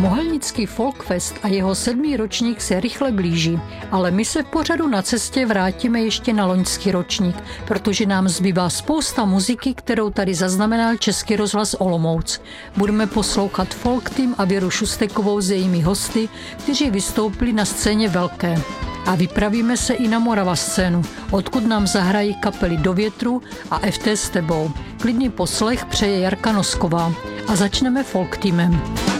Mohelnický Folkfest a jeho 7. ročník se rychle blíží, ale my se v pořadu Na cestě vrátíme ještě na loňský ročník, protože nám zbývá spousta muziky, kterou tady zaznamenal Český rozhlas Olomouc. Budeme poslouchat Folk Team a Věru Šustekovou s jejími hosty, kteří vystoupili na scéně Velké. A vypravíme se i na Morava scénu, odkud nám zahrají kapely Do větru a FT s tebou. Klidný poslech přeje Jarka Nosková. A začneme Folk Teamem.